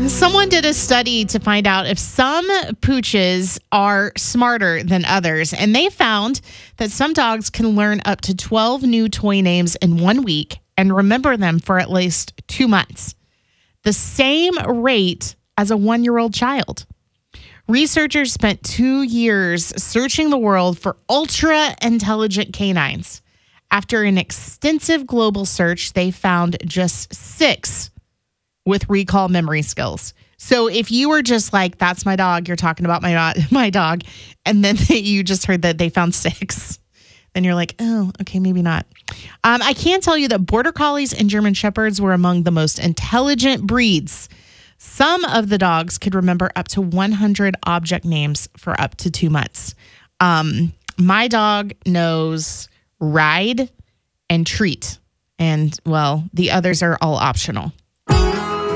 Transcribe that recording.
Someone did a study to find out if some pooches are smarter than others, and they found that some dogs can learn up to 12 new toy names in 1 week and remember them for at least 2 months. The same rate as a 1-year-old child. Researchers spent 2 years searching the world for ultra-intelligent canines. After an extensive global search, they found just 6 with recall memory skills. So if you were just like, that's my dog, you're talking about my dog, and then you just heard that they found 6, then you're like, oh, okay, maybe not. I can tell you that Border Collies and German Shepherds were among the most intelligent breeds. Some of the dogs could remember up to 100 object names for up to 2 months. My dog knows ride and treat. And, well, the others are all optional.